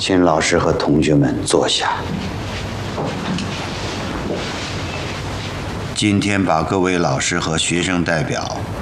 请老师和同学们坐下。今天把各位老师和学生代表